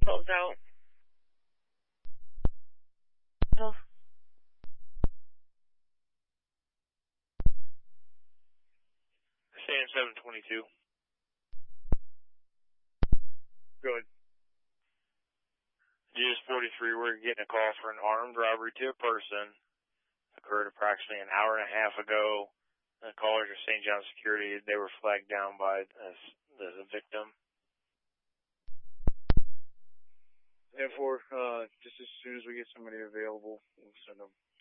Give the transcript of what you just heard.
Pulls out. Oh. Sam 722. Good. GS 43, we're getting a call for an armed robbery to a person. Occurred approximately an hour and a half ago. The callers are St. John Security. They were flagged down by the victim. 10-4, just as soon as we get somebody available, we'll send them.